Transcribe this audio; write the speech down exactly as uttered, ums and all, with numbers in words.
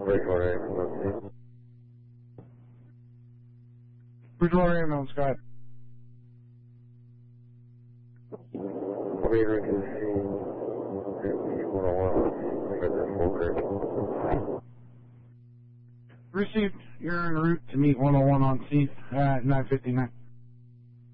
Bridgewater, Bridgewater ambulance, go ahead. Later to the scene, one oh one, with the smoker. Received. You're en route to meet one oh one on scene at nine fifty-nine.